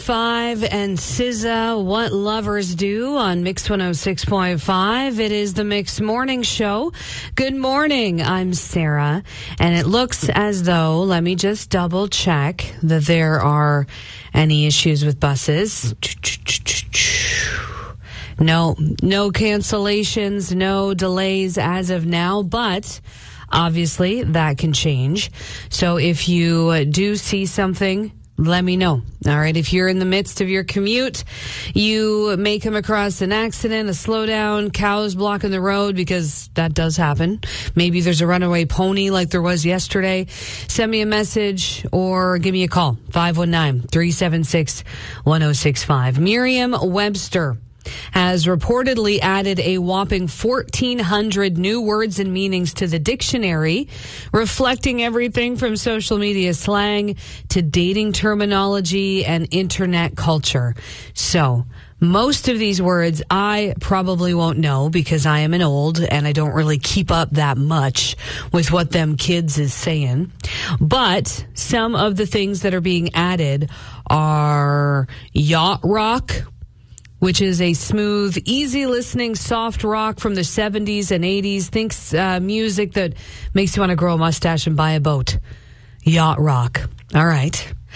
5 and SZA, What Lovers Do on Mix 106.5. It is the Mix Morning Show. Good morning. I'm Sarah, and it looks as though, let me just double check that there are any issues with buses. No cancellations, no delays as of now, but obviously that can change. So if you do see something, let me know. All right. If you're in the midst of your commute, you may come across an accident, a slowdown, cows blocking the road, because that does happen. Maybe there's a runaway pony like there was yesterday. Send me a message or give me a call. 519-376-1065. Merriam-Webster has reportedly added a whopping 1,400 new words and meanings to the dictionary, reflecting everything from social media slang to dating terminology and internet culture. So, most of these words I probably won't know because I am an old and I don't really keep up that much with what them kids is saying. But some of the things that are being added are yacht rock, which is a smooth, easy listening, soft rock from the 70s and 80s. Thinks music that makes you want to grow a mustache and buy a boat. Yacht rock. All right.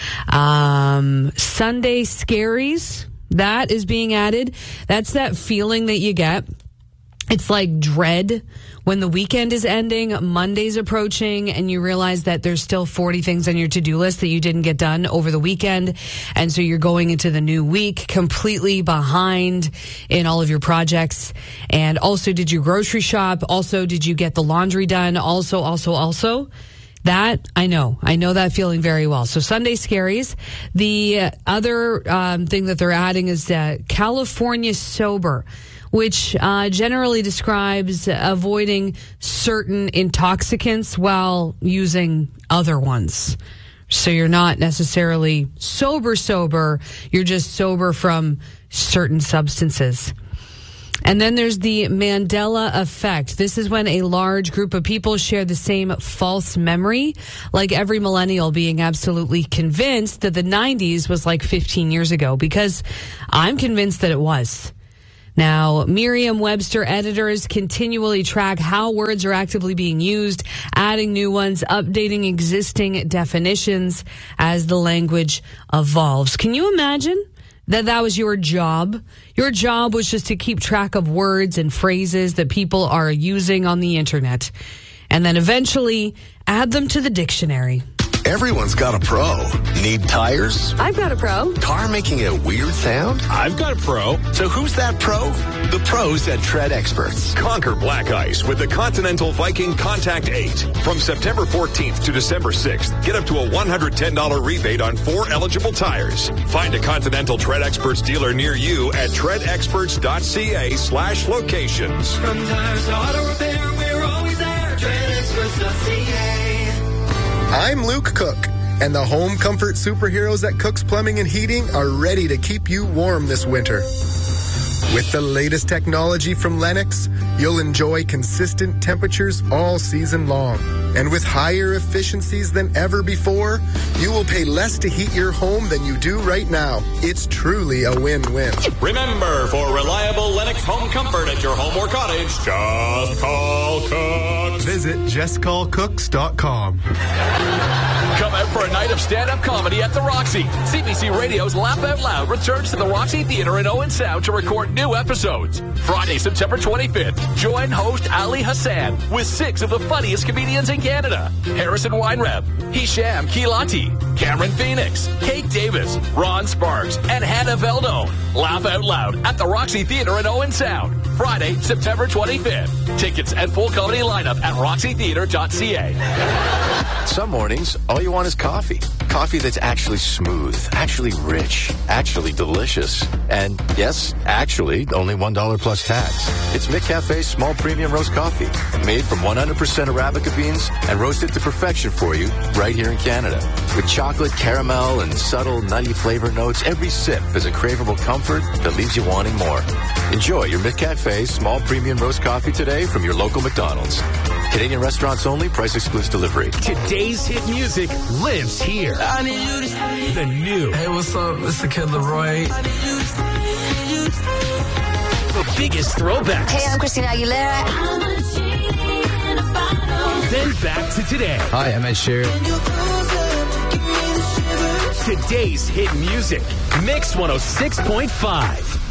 Sunday scaries, that is being added. That's that feeling that you get. It's like dread when the weekend is ending, Monday's approaching, and you realize that there's still 40 things on your to-do list that you didn't get done over the weekend. And so you're going into the new week completely behind in all of your projects. And also, did you grocery shop? Also, did you get the laundry done? Also. That, I know that feeling very well. So Sunday scaries. The other thing that they're adding is California sober, which generally describes avoiding certain intoxicants while using other ones. So you're not necessarily sober, you're just sober from certain substances. And then there's the Mandela effect. This is when a large group of people share the same false memory, like every millennial being absolutely convinced that the 90s was like 15 years ago, because I'm convinced that it was. Now, Merriam-Webster editors continually track how words are actively being used, adding new ones, updating existing definitions as the language evolves. Can you imagine that was your job? Your job was just to keep track of words and phrases that people are using on the internet, and then eventually add them to the dictionary. Everyone's got a pro. Need tires? I've got a pro. Car making a weird sound? I've got a pro. So who's that pro? The pros at Tread Experts. Conquer black ice with the Continental Viking Contact 8. From September 14th to December 6th, get up to a $110 rebate on 4 eligible tires. Find a Continental Tread Experts dealer near you at treadexperts.ca/locations. From tires to auto repair, we're always there. treadexperts.ca. I'm Luke Cook, and the home comfort superheroes at Cook's Plumbing and Heating are ready to keep you warm this winter. With the latest technology from Lennox, you'll enjoy consistent temperatures all season long. And with higher efficiencies than ever before, you will pay less to heat your home than you do right now. It's truly a win-win. Remember, for reliable Lennox home comfort at your home or cottage, just call Cooks. Visit justcallcooks.com. Come out for a night of stand-up comedy at the Roxy. CBC Radio's Laugh Out Loud returns to the Roxy Theater in Owen Sound to record new episodes. Friday, September 25th, join host Ali Hassan with 6 of the funniest comedians in Canada. Harrison Weinreb, Hisham Kilati, Cameron Phoenix, Kate Davis, Ron Sparks, and Hannah Veldone. Laugh Out Loud at the Roxy Theater in Owen Sound. Friday, September 25th. Tickets and full comedy lineup at roxytheater.ca. Some mornings, all you want is coffee. Coffee that's actually smooth, actually rich, actually delicious. And yes, actually, only $1 plus tax. It's McCafe's small premium roast coffee, made from 100% Arabica beans and roasted to perfection for you right here in Canada. With chocolate, caramel, and subtle nutty flavor notes, every sip is a craveable comfort that leaves you wanting more. Enjoy your McCafe small premium roast coffee today from your local McDonald's. Canadian restaurants only, price excludes delivery. Today's hit music lives here. I need you to stay. The new. Hey, what's up? It's the Kid Leroy. The biggest throwbacks. Hey, I'm Christina Aguilera. Then back to today. Hi, I'm Ed Sheeran. Today's hit music. Mix 106.5.